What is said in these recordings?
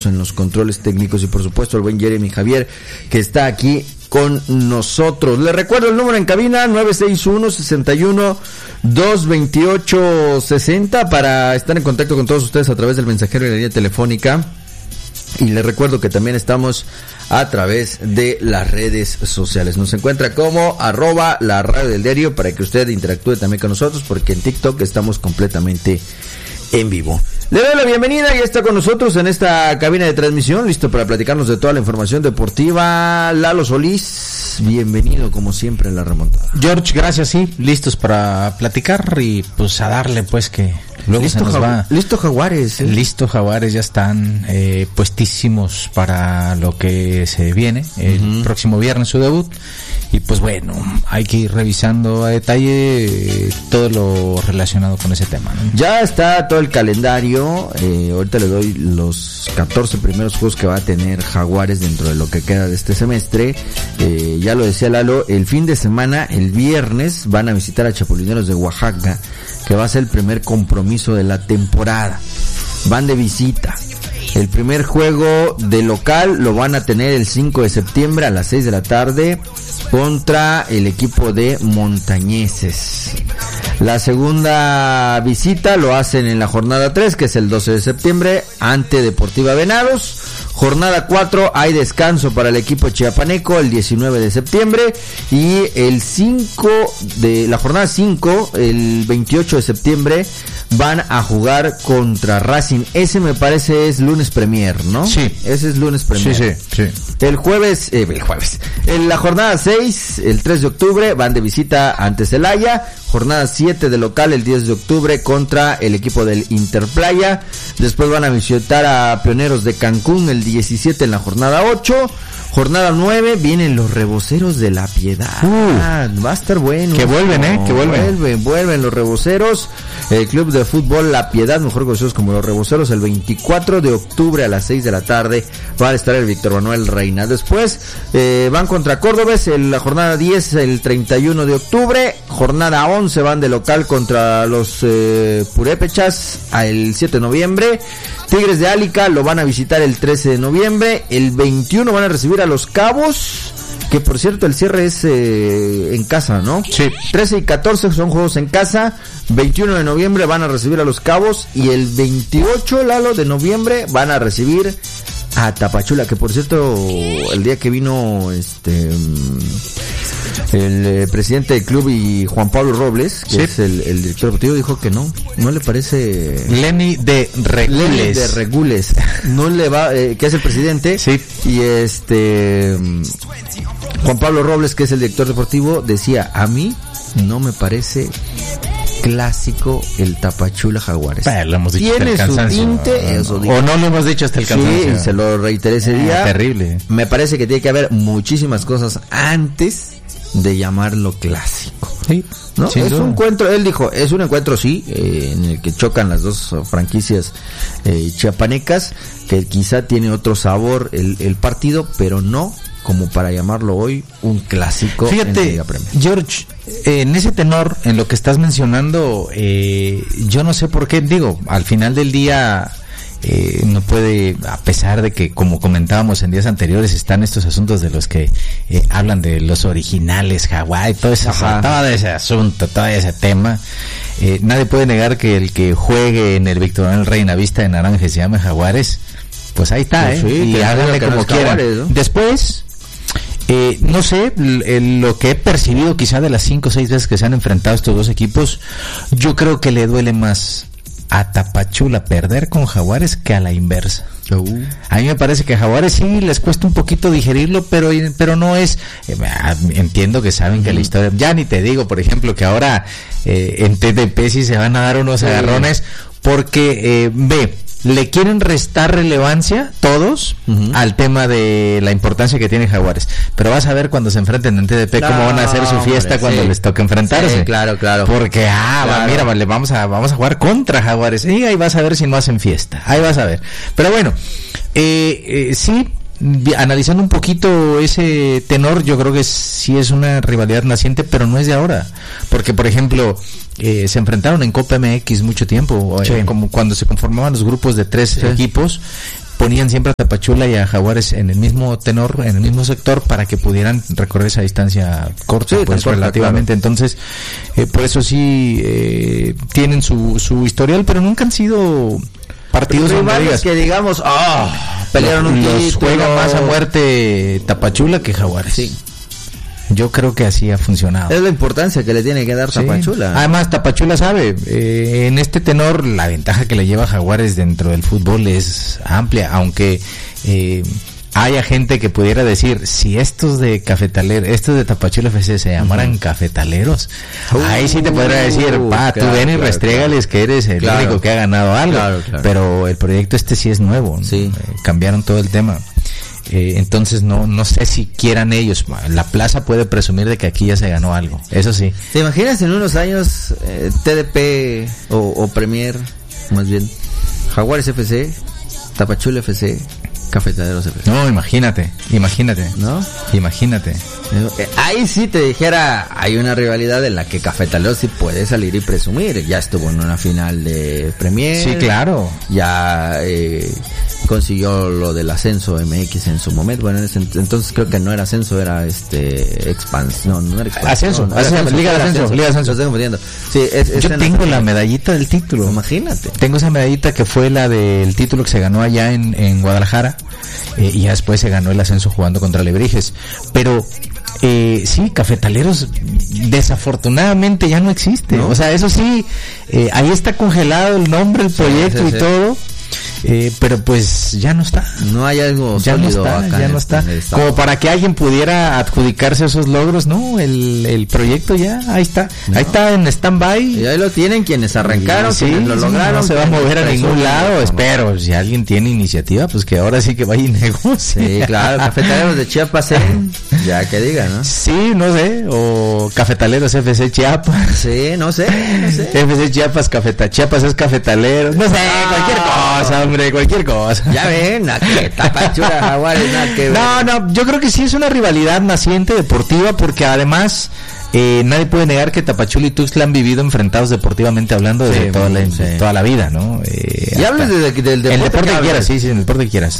en los controles técnicos y por supuesto el buen Jeremy Javier que está aquí con nosotros. Les recuerdo el número en cabina 961-61-228-60 para estar en contacto con todos ustedes a través del mensajero y la línea telefónica. Y les recuerdo que también estamos a través de las redes sociales. Nos encuentra como @la radio del diario para que usted interactúe también con nosotros, porque en TikTok estamos completamente en vivo. Le doy la bienvenida y está con nosotros en esta cabina de transmisión, listo para platicarnos de toda la información deportiva, Lalo Solís. Bienvenido como siempre en la remontada. George, gracias, sí, listos para platicar y pues a darle pues que luego listo, se nos va. Listo Jaguares. Listo Jaguares, ya están puestísimos para lo que se viene, el próximo viernes su debut. Y pues bueno, hay que ir revisando a detalle todo lo relacionado con ese tema, ¿no? Ya está todo el calendario, ahorita le doy los 14 primeros juegos que va a tener Jaguares dentro de lo que queda de este semestre. Ya lo decía Lalo, el fin de semana, el viernes, van a visitar a Chapulineros de Oaxaca, que va a ser el primer compromiso de la temporada. Van de visita. El primer juego de local lo van a tener el 5 de septiembre a las 6 de la tarde contra el equipo de Montañeses. La segunda visita lo hacen en la jornada 3, que es el 12 de septiembre, ante Deportiva Venados. Jornada 4 hay descanso para el equipo chiapaneco el 19 de septiembre y el 5 de la jornada 5, el 28 de septiembre van a jugar contra Racing. Ese me parece es lunes premier, ¿no? Sí. Ese es lunes premier. Sí. El jueves. En la jornada 6, el 3 de octubre, van de visita ante Celaya. Jornada 7 de local, el 10 de octubre, contra el equipo del Interplaya. Después van a visitar a Pioneros de Cancún el 17 en la jornada 8. Jornada 9, vienen los Reboceros de La Piedad. Va a estar bueno. Que vuelven, que vuelven. Vuelven los Reboceros. El Club de Fútbol La Piedad, mejor conocidos como los Reboceros, el 24 de octubre a las 6 de la tarde va a estar el Víctor Manuel Reina. Después van contra Córdobes en la jornada 10 el 31 de octubre. Jornada 11 van de local contra los Purépechas el 7 de noviembre. Tigres de Álica lo van a visitar el 13 de noviembre. El 21 van a recibir a Los Cabos, que por cierto el cierre es en casa, ¿no? Sí. 13 y 14 son juegos en casa. 21 de noviembre van a recibir a Los Cabos y el 28, Lalo, de noviembre van a recibir a Tapachula, que por cierto el día que vino el presidente del club y Juan Pablo Robles, que es el director deportivo, dijo que no le parece. Lenny de Regules no le va, que es el presidente. Sí. Y Juan Pablo Robles, que es el director deportivo, decía: a mí no me parece clásico el Tapachula Jaguares. Lo hemos dicho tiene hasta el cansancio, su tinte, eso digo. O no lo hemos dicho hasta el cansancio. Sí, se lo reiteré ese día. Terrible. Me parece que tiene que haber muchísimas cosas antes de llamarlo clásico. Sí, ¿no? Es un encuentro, él dijo, es un encuentro sí, en el que chocan las dos franquicias chiapanecas, que quizá tiene otro sabor el partido, pero no como para llamarlo hoy un clásico. Fíjate, en la Liga Premier. George, en ese tenor, en lo que estás mencionando, yo no sé por qué, digo, al final del día no puede, a pesar de que, como comentábamos en días anteriores, están estos asuntos de los que hablan de los originales, Hawái, todo ese asunto, todo ese tema. Nadie puede negar que el que juegue en el Víctor Manuel Reina Vista de Naranja y se llame Jaguares, pues ahí está, pues sí, y háganle como quieran. Jaguares, ¿no? Después, no sé, lo que he percibido quizá de las 5 o 6 veces que se han enfrentado estos dos equipos, yo creo que le duele más a Tapachula perder con Jaguares que a la inversa. A mí me parece que a Jaguares sí les cuesta un poquito digerirlo, pero no es, entiendo que saben que la historia, ya ni te digo, por ejemplo, que ahora en TDP sí se van a dar unos agarrones, porque le quieren restar relevancia todos al tema de la importancia que tiene Jaguares, pero vas a ver cuando se enfrenten en TDP cómo van a hacer su fiesta cuando les toque enfrentarse. Sí, claro. Porque mira, vale, vamos a jugar contra Jaguares, y ahí vas a ver si no hacen fiesta, ahí vas a ver. Pero bueno, sí, analizando un poquito ese tenor, yo creo que sí es una rivalidad naciente, pero no es de ahora, porque por ejemplo se enfrentaron en Copa MX mucho tiempo, como cuando se conformaban los grupos de 3 equipos, ponían siempre a Tapachula y a Jaguares en el mismo tenor, en el mismo sector, para que pudieran recorrer esa distancia corta, pues relativamente. Claro. Entonces, por eso sí tienen su historial, pero nunca han sido partidos rivales que digamos, pelearon un título. Juega más a muerte Tapachula que Jaguares. Sí. Yo creo que así ha funcionado. Es la importancia que le tiene que dar Tapachula. Además, Tapachula sabe, en este tenor, la ventaja que le lleva Jaguares dentro del fútbol es amplia, aunque haya gente que pudiera decir, si estos de Cafetalero, estos de Tapachula FC se llamaran cafetaleros, ahí sí te podría decir, tú ven y restrégales que eres el único que ha ganado algo. Claro. Pero el proyecto sí es nuevo, sí. Cambiaron todo el tema. Entonces no sé si quieran ellos. La plaza puede presumir de que aquí ya se ganó algo, eso sí. ¿Te imaginas en unos años TDP o Premier, más bien Jaguares FC, Tapachula FC, Cafetaleros FC? No, imagínate, ¿no? Imagínate. Ahí sí te dijera, hay una rivalidad en la que Cafetaleros sí puede salir y presumir. Ya estuvo en una final de Premier. Sí, claro. Ya consiguió lo del ascenso MX en su momento. Bueno, entonces creo que no era ascenso, era expansión. No era expansión. Liga de ascenso. Lo estoy confundiendo. Sí, yo tengo la medallita del título. Imagínate. Tengo esa medallita que fue la del título que se ganó allá en Guadalajara, y ya después se ganó el ascenso jugando contra Alebrijes. Pero sí, Cafetaleros desafortunadamente ya no existe. ¿No? O sea, eso sí, ahí está congelado el nombre, el proyecto y todo. Pero pues ya no está. No hay algo ya sólido no está, acá. Ya no está. Como para que alguien pudiera adjudicarse esos logros, no, el proyecto ya, ahí está. No. Ahí está en stand-by. Y ahí lo tienen quienes arrancaron, quienes lo lograron. No se va a mover a ningún lado, espero. Si alguien tiene iniciativa, pues que ahora sí que vaya y negocie. Sí, claro, Cafetaleros de Chiapas, ya que diga, ¿no? Sí, no sé, o Cafetaleros FC Chiapas. Sí, no sé. FC Chiapas, Chiapas es Cafetaleros, no sé, cualquier cosa, hombre, cualquier cosa. Ya ven, que Tapachula, Jaguares, nada que ver. No, yo creo que sí es una rivalidad naciente deportiva, porque además nadie puede negar que Tapachula y Tuxtla han vivido enfrentados deportivamente hablando desde toda la vida, ¿no? Y hablas del deporte. El deporte que quieras, sí, el deporte que quieras.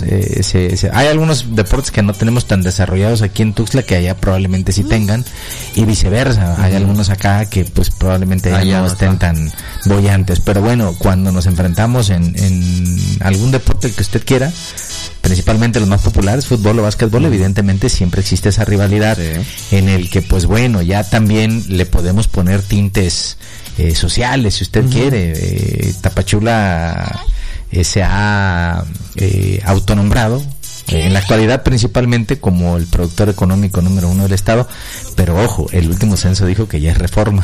Hay algunos deportes que no tenemos tan desarrollados aquí en Tuxtla que allá probablemente sí tengan, y viceversa. Hay algunos acá que pues probablemente allá no estén tan bollantes. Pero bueno, cuando nos enfrentamos en algún deporte que usted quiera, principalmente los más populares, fútbol o básquetbol, evidentemente siempre existe esa rivalidad, en el que pues bueno, ya también le podemos poner tintes sociales, si usted quiere. Tapachula se ha autonombrado en la actualidad principalmente como el productor económico número 1 del estado, pero ojo, el último censo dijo que ya es reforma.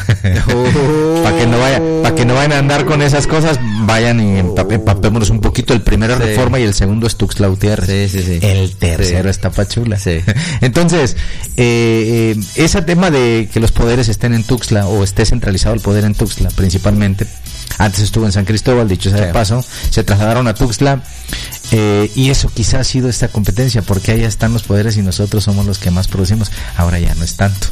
Para que no vayan a andar con esas cosas, vayan y empapémonos un poquito. El primero es Reforma y el segundo es Tuxtla Gutiérrez. Sí. El tercero es Tapachula. Entonces, ese tema de que los poderes estén en Tuxtla, o esté centralizado el poder en Tuxtla principalmente, antes estuvo en San Cristóbal, dicho sea de paso, se trasladaron a Tuxtla, y eso quizás ha sido esta competencia, porque allá están los poderes y nosotros somos los que más producimos. Ahora ya no es tanto.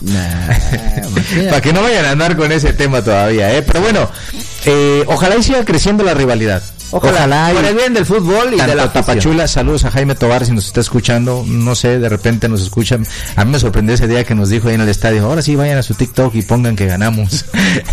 Para que no vayan a andar con ese tema todavía, pero bueno, ojalá y siga creciendo la rivalidad. Ojalá por el bien del fútbol y de la Tapachula. Saludos a Jaime Tobar, si nos está escuchando, no sé, de repente nos escuchan. A mí me sorprendió ese día que nos dijo ahí en el estadio, ahora sí vayan a su TikTok y pongan que ganamos.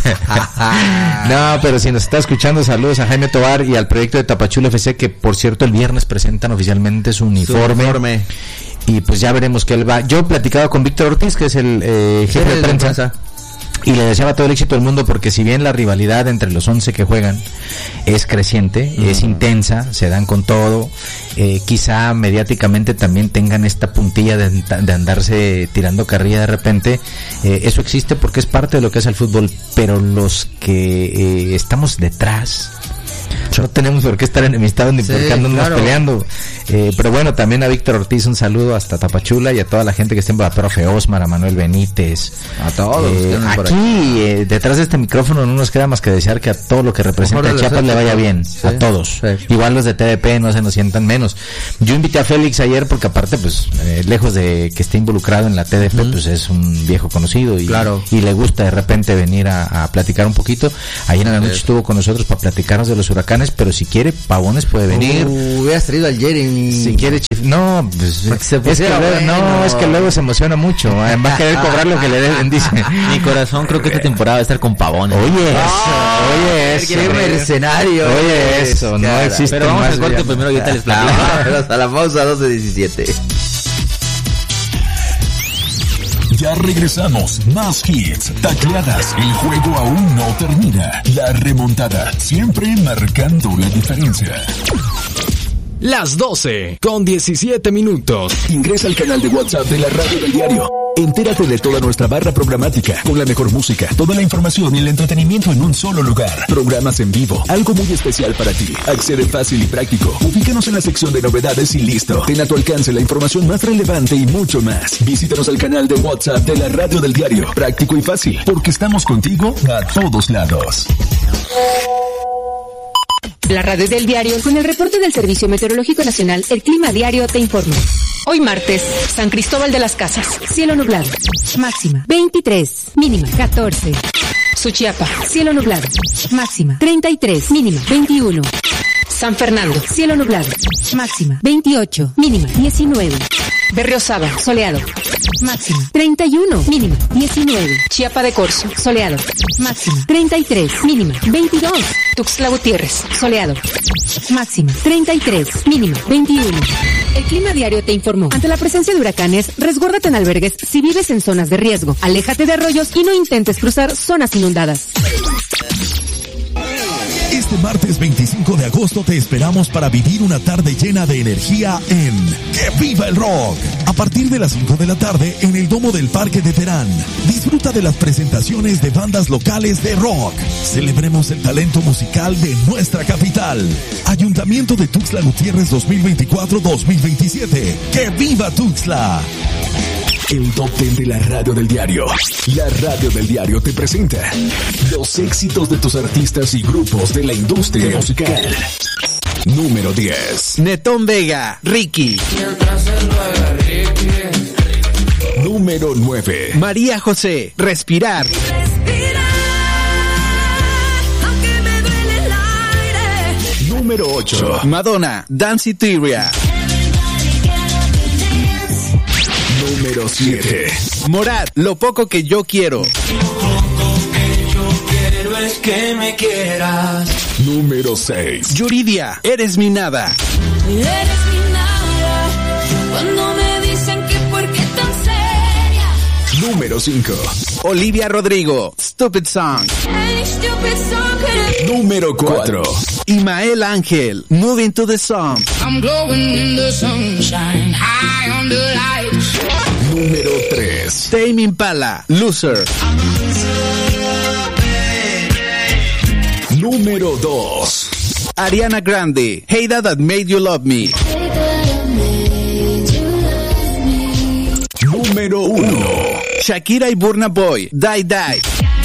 No, pero si nos está escuchando, saludos a Jaime Tobar y al proyecto de Tapachula FC, que por cierto el viernes presentan oficialmente su uniforme. Y pues ya veremos qué él va. Yo platicaba con Víctor Ortiz, que es el jefe de prensa, y le deseaba todo el éxito del mundo, porque si bien la rivalidad entre los 11 que juegan es creciente, es intensa, se dan con todo, quizá mediáticamente también tengan esta puntilla de andarse tirando carrilla de repente, eso existe porque es parte de lo que es el fútbol, pero los que estamos detrás no tenemos por qué estar enemistados ni por qué andarnos peleando. Pero bueno, también a Víctor Ortiz un saludo hasta Tapachula, y a toda la gente que está en Profe Osmar, a Manuel Benítez, a todos aquí detrás de este micrófono no nos queda más que desear que a todo lo que representa Chiapas le vaya bien, a todos, igual los de TDP no se nos sientan menos. Yo invité a Félix ayer porque aparte pues lejos de que esté involucrado en la TDP, pues es un viejo conocido y le gusta de repente venir a platicar un poquito. Ayer en la noche estuvo con nosotros para platicarnos de los Huracanes, Pavones, pero si quiere Pavones puede venir. Hubieras traído al Jeremy. Si quiere no, pues es que luego se emociona mucho, va a querer cobrar lo que le deben, dice. Mi corazón creo que esta temporada va a estar con Pavones. Oye, eso. Qué mercenario. Oye, eso, no existe. Pero vamos al corte primero y ahorita les platico. Hasta la pausa 12:17. Ya regresamos, más hits, tacleadas, el juego aún no termina. La remontada, siempre marcando la diferencia. Las 12:17. Ingresa al canal de WhatsApp de la Radio del Diario. Entérate de toda nuestra barra programática, con la mejor música, toda la información y el entretenimiento en un solo lugar. Programas en vivo, algo muy especial para ti. Accede fácil y práctico. Ubícanos en la sección de novedades y listo. Ten a tu alcance la información más relevante y mucho más. Visítanos al canal de WhatsApp de la Radio del Diario. Práctico y fácil, porque estamos contigo a todos lados. La Radio del Diario, con el reporte del Servicio Meteorológico Nacional, el Clima Diario te informa. Hoy martes, San Cristóbal de las Casas, cielo nublado, máxima 23, mínima 14. Suchiapa, cielo nublado, máxima 33, mínima 21. San Fernando, cielo nublado, máxima 28, mínima 19. Berriozaba, soleado, máxima 31, mínima 19. Chiapa de Corzo, soleado, máxima 33, mínima 22. Tuxtla Gutiérrez, soleado, máxima 33, mínima 21. El Clima Diario te informó. Ante la presencia de huracanes, resguárdate en albergues si vives en zonas de riesgo. Aléjate de arroyos y no intentes cruzar zonas inundadas. Este martes 25 de agosto te esperamos para vivir una tarde llena de energía en ¡Que Viva el Rock! A partir de las 5 de la tarde en el Domo del Parque de Terán. Disfruta de las presentaciones de bandas locales de rock. Celebremos el talento musical de nuestra capital. Ayuntamiento de Tuxtla Gutiérrez 2024-2027. ¡Que viva Tuxtla! El Top 10 de la Radio del Diario. La Radio del Diario te presenta los éxitos de tus artistas y grupos de la industria musical. Número 10. Netón Vega, Ricky. Número 9. María José, Respirar. Número 8. Madonna, Danceteria. Número 7. Morat, Lo poco que yo quiero. Lo poco que yo quiero es que me quieras. Número 6. Yuridia, Eres mi nada. Eres mi nada. Cuando me dicen que por qué tan seria. Número 5. Olivia Rodrigo, Stupid Song. Hey, stupid song. Número 4. Imael Ángel, Moving to the Sun. I'm glowing in the sunshine, high on the lights. Número 3. Tame Impala, Loser. Número 2. Ariana Grande, Hey That Made You Love Me. Número 1. Shakira y Burna Boy, Die Die.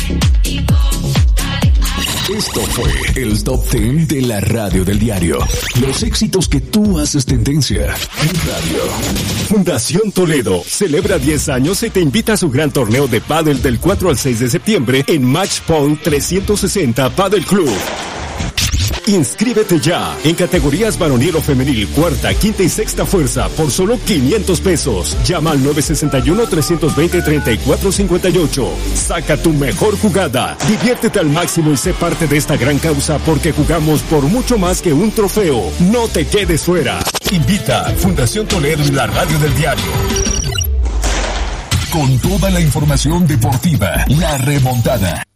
Esto fue el Top 10 de la Radio del Diario. Los éxitos que tú haces tendencia en radio. Fundación Toledo celebra 10 años y te invita a su gran torneo de pádel del 4 al 6 de septiembre en Match Point 360 Padel Club. Inscríbete ya en categorías varonil o femenil, cuarta, quinta y sexta fuerza por solo 500 pesos. Llama al 961-320-3458. Saca tu mejor jugada. Diviértete al máximo y sé parte de esta gran causa porque jugamos por mucho más que un trofeo. No te quedes fuera. Invita Fundación Toledo y la Radio del Diario. Con toda la información deportiva, La Remontada.